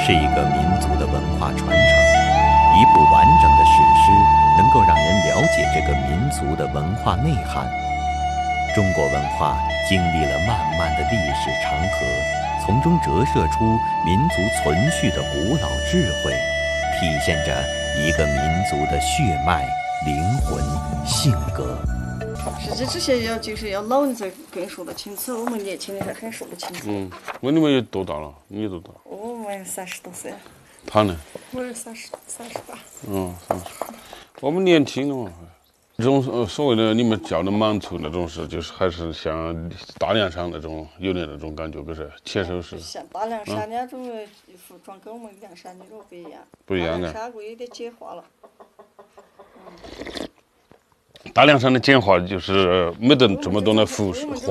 是一个民族的文化传承。一部完整的史诗能够让人了解这个民族的文化内涵。中国文化经历了漫漫的历史长河，从中折射出民族存续的古老智慧，体现着一个民族的血脉、灵魂、性格。 是这些就是要老人才更说得清楚，我们年轻人还很说不清楚。 问你们有多大了？你多大？ 我们30多岁。 他呢？ 我是38。 我们年轻的嘛，这种所谓的你们叫的满族那种是，就是还是像大凉山那种有点那种感觉，不是牵手式。 像大凉山那种服装跟我们凉山那种不一样。 不一样的。 大凉山有点简化了。 大凉山的简化就是没得这么多的服饰。